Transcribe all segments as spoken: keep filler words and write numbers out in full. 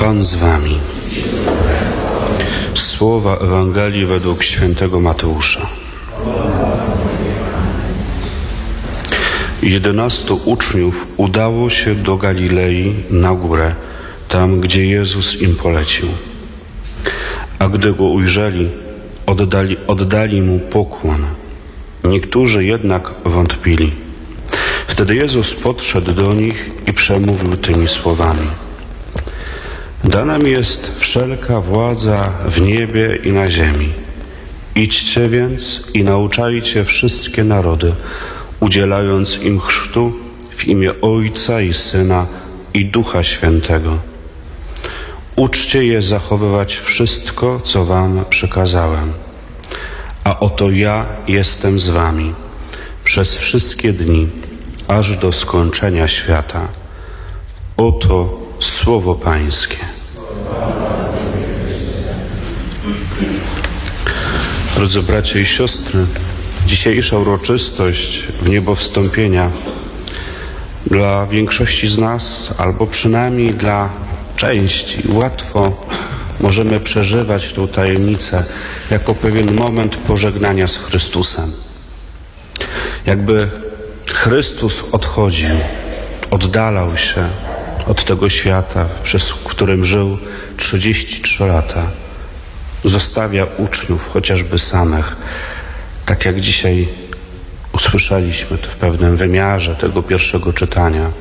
Pan z wami. Słowa Ewangelii według świętego Mateusza. Jedenastu uczniów udało się do Galilei na górę, tam gdzie Jezus im polecił. A gdy go ujrzeli, oddali, oddali mu pokłon. Niektórzy jednak wątpili. Wtedy Jezus podszedł do nich i przemówił tymi słowami. Dana mi jest wszelka władza w niebie i na ziemi. Idźcie więc i nauczajcie wszystkie narody, udzielając im chrztu w imię Ojca i Syna i Ducha Świętego. Uczcie je zachowywać wszystko, co wam przykazałem. A oto ja jestem z wami przez wszystkie dni, aż do skończenia świata. Oto Słowo Pańskie. Drodzy bracia i siostry, dzisiejsza uroczystość wniebowstąpienia dla większości z nas, albo przynajmniej dla części, łatwo możemy przeżywać tę tajemnicę jako pewien moment pożegnania z Chrystusem. Jakby Chrystus odchodził, oddalał się od tego świata, przez którym żył trzydzieści trzy lata. Zostawia uczniów chociażby samych, tak jak dzisiaj usłyszeliśmy to w pewnym wymiarze tego pierwszego czytania.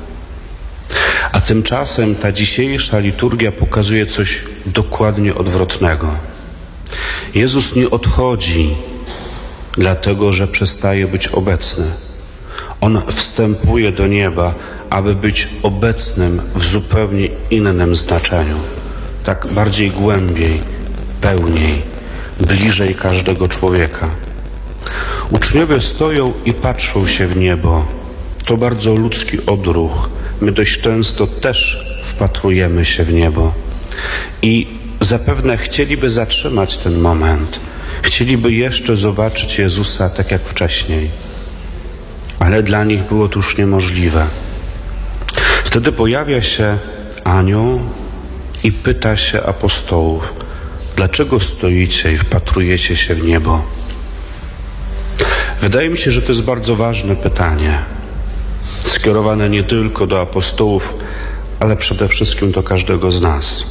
A tymczasem ta dzisiejsza liturgia pokazuje coś dokładnie odwrotnego. Jezus nie odchodzi dlatego, że przestaje być obecny. On wstępuje do nieba, aby być obecnym w zupełnie innym znaczeniu. Tak bardziej głębiej, pełniej, bliżej każdego człowieka. Uczniowie stoją i patrzą się w niebo. To bardzo ludzki odruch. My dość często też wpatrujemy się w niebo. I zapewne chcieliby zatrzymać ten moment. Chcieliby jeszcze zobaczyć Jezusa tak jak wcześniej. Ale dla nich było to już niemożliwe. Wtedy pojawia się anioł i pyta się apostołów: dlaczego stoicie i wpatrujecie się w niebo? Wydaje mi się, że to jest bardzo ważne pytanie, skierowane nie tylko do apostołów, ale przede wszystkim do każdego z nas.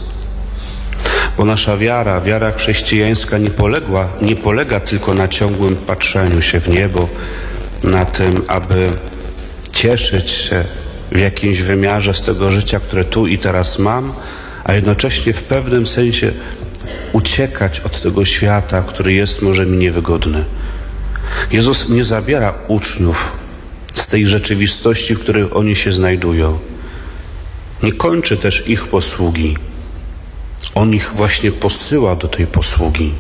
Bo nasza wiara, wiara chrześcijańska nie poległa, nie polega tylko na ciągłym patrzeniu się w niebo, na tym, aby cieszyć się w jakimś wymiarze z tego życia, które tu i teraz mam, a jednocześnie w pewnym sensie uciekać od tego świata, który jest może mi niewygodny. Jezus nie zabiera uczniów z tej rzeczywistości, w której oni się znajdują. Nie kończy też ich posługi. On ich właśnie posyła do tej posługi.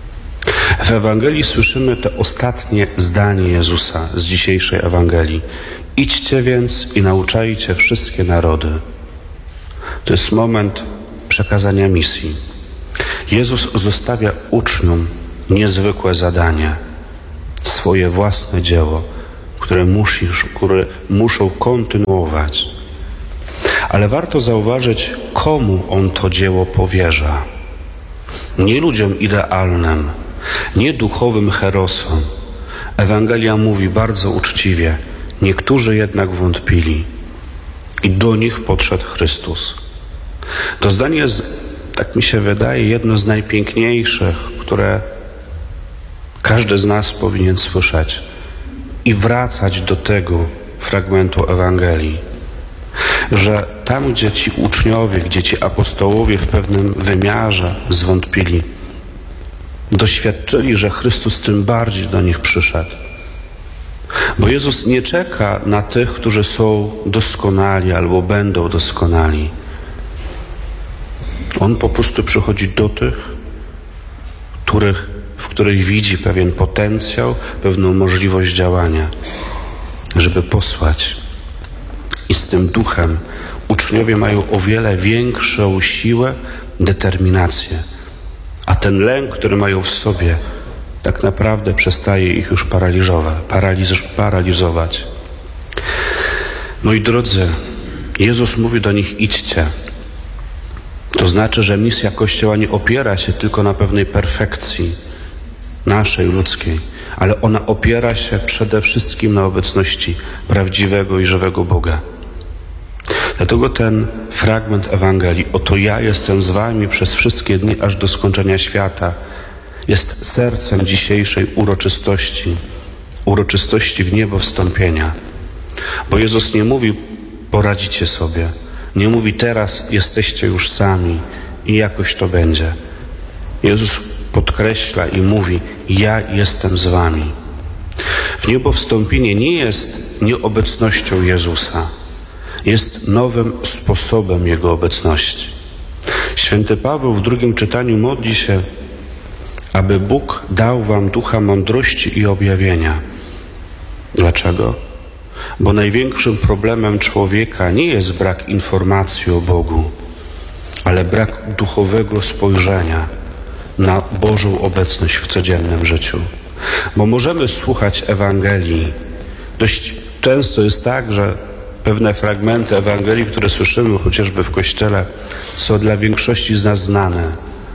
W Ewangelii słyszymy te ostatnie zdanie Jezusa z dzisiejszej Ewangelii. Idźcie więc i nauczajcie wszystkie narody. To jest moment przekazania misji. Jezus zostawia uczniom niezwykłe zadanie, swoje własne dzieło, które, musi, które muszą kontynuować. Ale warto zauważyć, komu On to dzieło powierza. Nie ludziom idealnym, nie duchowym herosom. Ewangelia mówi bardzo uczciwie, niektórzy jednak wątpili i do nich podszedł Chrystus. To zdanie jest, tak mi się wydaje, jedno z najpiękniejszych, które każdy z nas powinien słyszeć i wracać do tego fragmentu Ewangelii, że tam, gdzie ci uczniowie, gdzie ci apostołowie w pewnym wymiarze zwątpili, doświadczyli, że Chrystus tym bardziej do nich przyszedł. Bo Jezus nie czeka na tych, którzy są doskonali albo będą doskonali. On po prostu przychodzi do tych, których, w których widzi pewien potencjał, pewną możliwość działania, żeby posłać. I z tym duchem uczniowie mają o wiele większą siłę, determinację. A ten lęk, który mają w sobie, tak naprawdę przestaje ich już paraliżować. Paraliż, paraliżować. Moi drodzy, Jezus mówi do nich: idźcie. To znaczy, że misja Kościoła nie opiera się tylko na pewnej perfekcji naszej, ludzkiej, ale ona opiera się przede wszystkim na obecności prawdziwego i żywego Boga. Dlatego ten fragment Ewangelii, oto ja jestem z wami przez wszystkie dni aż do skończenia świata, jest sercem dzisiejszej uroczystości, uroczystości w niebo wstąpienia. Bo Jezus nie mówi, poradzicie sobie, nie mówi, teraz jesteście już sami i jakoś to będzie. Jezus podkreśla i mówi, ja jestem z wami. W niebo wstąpienie nie jest nieobecnością Jezusa, jest nowym sposobem Jego obecności. Święty Paweł w drugim czytaniu modli się, aby Bóg dał wam ducha mądrości i objawienia. Dlaczego? Bo największym problemem człowieka nie jest brak informacji o Bogu, ale brak duchowego spojrzenia na Bożą obecność w codziennym życiu. Bo możemy słuchać Ewangelii. Dość często jest tak, że pewne fragmenty Ewangelii, które słyszymy chociażby w Kościele, są dla większości z nas znane.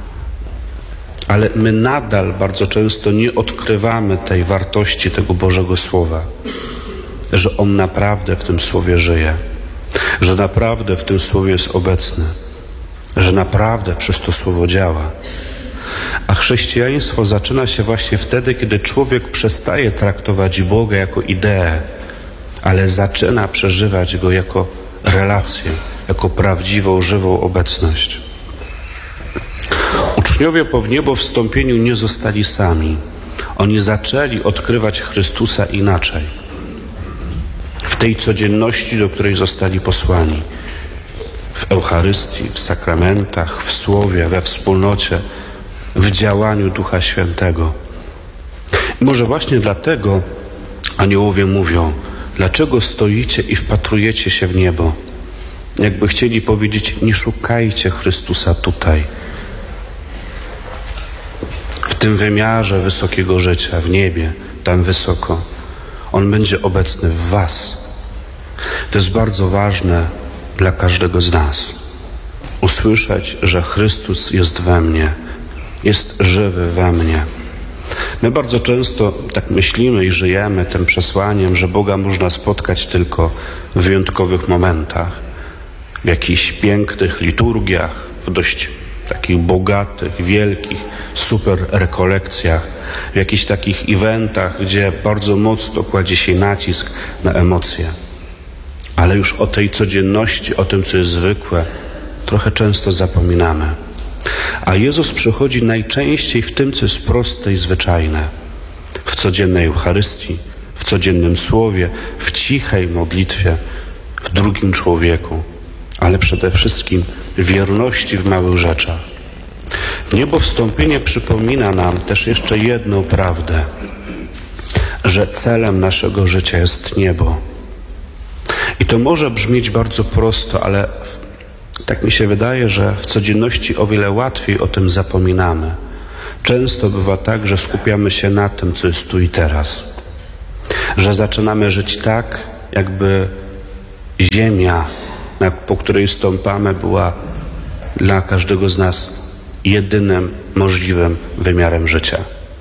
Ale my nadal bardzo często nie odkrywamy tej wartości tego Bożego Słowa. Że On naprawdę w tym Słowie żyje. Że naprawdę w tym Słowie jest obecny. Że naprawdę przez to Słowo działa. A chrześcijaństwo zaczyna się właśnie wtedy, kiedy człowiek przestaje traktować Boga jako ideę, ale zaczyna przeżywać Go jako relację, jako prawdziwą, żywą obecność. Uczniowie po wniebowstąpieniu nie zostali sami. Oni zaczęli odkrywać Chrystusa inaczej. W tej codzienności, do której zostali posłani. W Eucharystii, w sakramentach, w Słowie, we wspólnocie, w działaniu Ducha Świętego. I może właśnie dlatego aniołowie mówią, dlaczego stoicie i wpatrujecie się w niebo? Jakby chcieli powiedzieć, nie szukajcie Chrystusa tutaj, w tym wymiarze wysokiego życia, w niebie, tam wysoko. On będzie obecny w was. To jest bardzo ważne dla każdego z nas. Usłyszeć, że Chrystus jest we mnie, jest żywy we mnie. My bardzo często tak myślimy i żyjemy tym przesłaniem, że Boga można spotkać tylko w wyjątkowych momentach, w jakichś pięknych liturgiach, w dość takich bogatych, wielkich, super rekolekcjach, w jakichś takich eventach, gdzie bardzo mocno kładzie się nacisk na emocje. Ale już o tej codzienności, o tym, co jest zwykłe, trochę często zapominamy. A Jezus przychodzi najczęściej w tym, co jest proste i zwyczajne. W codziennej Eucharystii, w codziennym Słowie, w cichej modlitwie, w drugim człowieku, ale przede wszystkim wierności w małych rzeczach. Wniebowstąpienie przypomina nam też jeszcze jedną prawdę, że celem naszego życia jest niebo. I to może brzmieć bardzo prosto, ale tak mi się wydaje, że w codzienności o wiele łatwiej o tym zapominamy. Często bywa tak, że skupiamy się na tym, co jest tu i teraz. Że zaczynamy żyć tak, jakby ziemia, po której stąpamy, była dla każdego z nas jedynym możliwym wymiarem życia.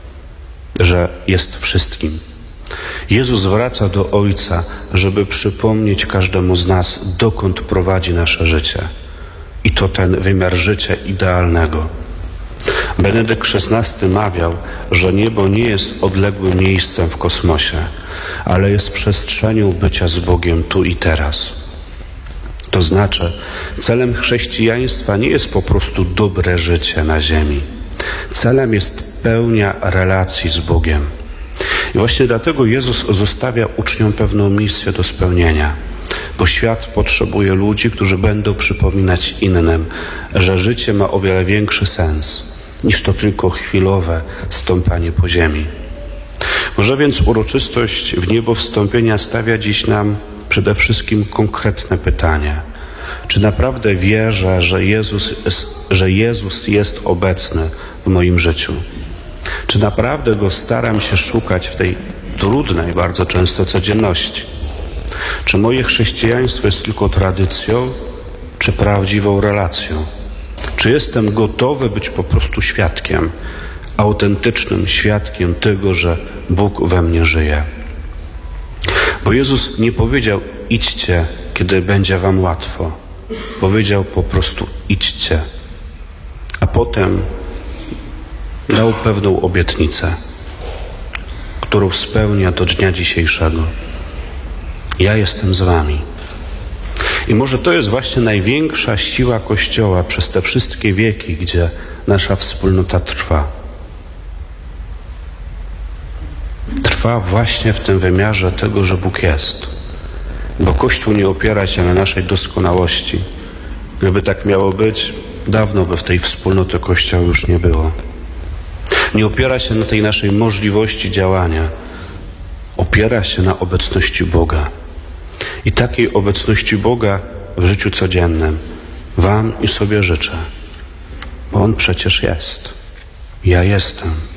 Że jest wszystkim. Jezus wraca do Ojca, żeby przypomnieć każdemu z nas, dokąd prowadzi nasze życie. I to ten wymiar życia idealnego. Benedykt szesnasty mawiał, że niebo nie jest odległym miejscem w kosmosie, ale jest przestrzenią bycia z Bogiem tu i teraz. To znaczy, celem chrześcijaństwa nie jest po prostu dobre życie na ziemi. Celem jest pełnia relacji z Bogiem. I właśnie dlatego Jezus zostawia uczniom pewną misję do spełnienia. Bo świat potrzebuje ludzi, którzy będą przypominać innym, że życie ma o wiele większy sens niż to tylko chwilowe stąpanie po ziemi. Może więc uroczystość wniebowstąpienia stawia dziś nam przede wszystkim konkretne pytanie. Czy naprawdę wierzę, że Jezus, że Jezus jest obecny w moim życiu? Czy naprawdę Go staram się szukać w tej trudnej bardzo często codzienności? Czy moje chrześcijaństwo jest tylko tradycją, czy prawdziwą relacją? Czy jestem gotowy być po prostu świadkiem, autentycznym świadkiem tego, że Bóg we mnie żyje? Bo Jezus nie powiedział: idźcie, kiedy będzie wam łatwo. Powiedział po prostu: idźcie. A potem dał pewną obietnicę, którą spełnia do dnia dzisiejszego. Ja jestem z wami. I może to jest właśnie największa siła Kościoła przez te wszystkie wieki, gdzie nasza wspólnota trwa. Trwa właśnie w tym wymiarze tego, że Bóg jest. Bo Kościół nie opiera się na naszej doskonałości. Gdyby tak miało być, dawno by w tej wspólnoty Kościoła już nie było. Nie opiera się na tej naszej możliwości działania. Opiera się na obecności Boga. I takiej obecności Boga w życiu codziennym wam i sobie życzę. Bo On przecież jest. Ja jestem.